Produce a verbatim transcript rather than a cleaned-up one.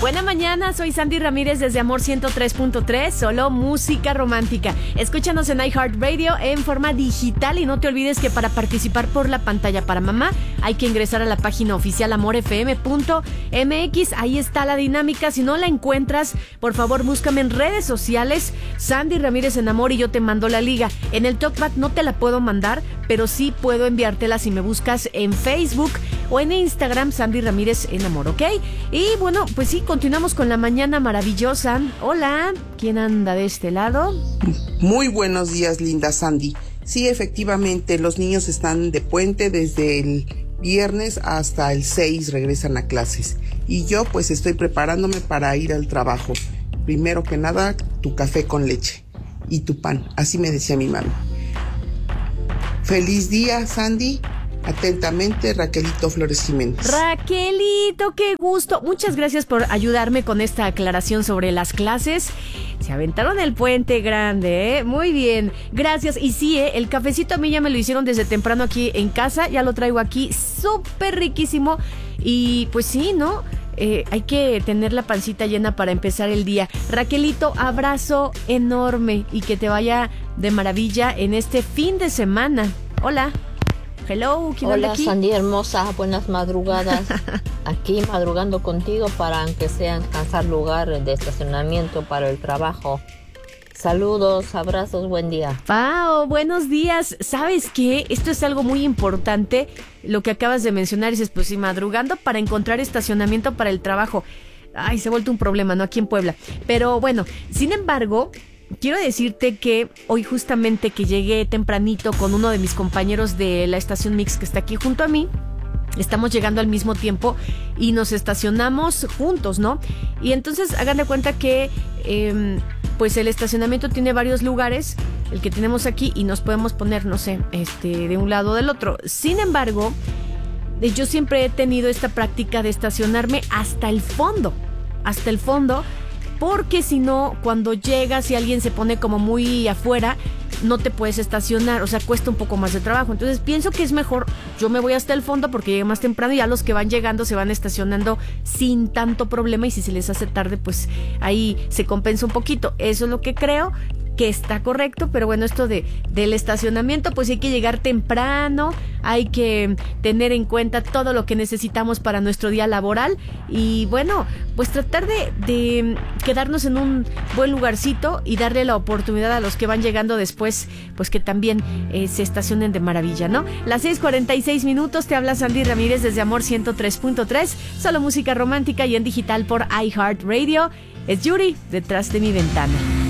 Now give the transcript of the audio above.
Buena mañana, soy Sandy Ramírez desde Amor ciento tres punto tres, solo música romántica. Escúchanos en iHeartRadio en forma digital y no te olvides que para participar por la pantalla para mamá hay que ingresar a la página oficial amor f m punto m x. Ahí está la dinámica. Si no la encuentras, por favor búscame en redes sociales, Sandy Ramírez en Amor, y yo te mando la liga. En el TalkBack no te la puedo mandar, pero sí puedo enviártela si me buscas en Facebook o en Instagram, Sandy Ramírez en Amor, ¿ok? Y bueno, pues sí, continuamos con la mañana maravillosa. Hola, ¿quién anda de este lado? Muy buenos días, linda Sandy. Sí, efectivamente, los niños están de puente desde el viernes hasta el seis, regresan a clases. Y yo pues estoy preparándome para ir al trabajo. Primero que nada, tu café con leche y tu pan, así me decía mi mami. Feliz día, Sandy. Atentamente, Raquelito Flores Jiménez. Raquelito, qué gusto. Muchas gracias por ayudarme con esta aclaración sobre las clases. Se aventaron el puente grande, ¿eh? Muy bien, gracias. Y sí, ¿eh? El cafecito a mí ya me lo hicieron desde temprano aquí en casa. Ya lo traigo aquí, súper riquísimo. Y pues sí, ¿no? Eh, hay que tener la pancita llena para empezar el día. Raquelito, abrazo enorme y que te vaya de maravilla en este fin de semana. Hola. Hello, ¿quién anda Hola, aquí? Sandy hermosa, buenas madrugadas. Aquí madrugando contigo para aunque sea alcanzar lugar de estacionamiento para el trabajo. Saludos, abrazos, buen día. Pao, buenos días. ¿Sabes qué? Esto es algo muy importante, lo que acabas de mencionar. Dices, pues sí, madrugando para encontrar estacionamiento para el trabajo. Ay, se ha vuelto un problema, ¿no? Aquí en Puebla. Pero bueno, sin embargo, quiero decirte que hoy justamente que llegué tempranito con uno de mis compañeros de la estación Mix que está aquí junto a mí, estamos llegando al mismo tiempo y nos estacionamos juntos, ¿no? Y entonces hagan de cuenta que eh, pues el estacionamiento tiene varios lugares, el que tenemos aquí, y nos podemos poner, no sé, este, de un lado o del otro. Sin embargo, yo siempre he tenido esta práctica de estacionarme hasta el fondo, hasta el fondo, porque si no, cuando llegas y alguien se pone como muy afuera, no te puedes estacionar, o sea, cuesta un poco más de trabajo. Entonces pienso que es mejor, yo me voy hasta el fondo porque llegué más temprano y ya los que van llegando se van estacionando sin tanto problema, y si se les hace tarde, pues ahí se compensa un poquito. Eso es lo que creo que está correcto, pero bueno, esto de del estacionamiento, pues hay que llegar temprano, hay que tener en cuenta todo lo que necesitamos para nuestro día laboral y bueno, pues tratar de, de quedarnos en un buen lugarcito y darle la oportunidad a los que van llegando después, pues que también eh, se estacionen de maravilla, ¿no? Las seis cuarenta y seis minutos, te habla Sandy Ramírez desde Amor ciento tres punto tres, solo música romántica y en digital por iHeartRadio. Es Yuri, detrás de mi ventana.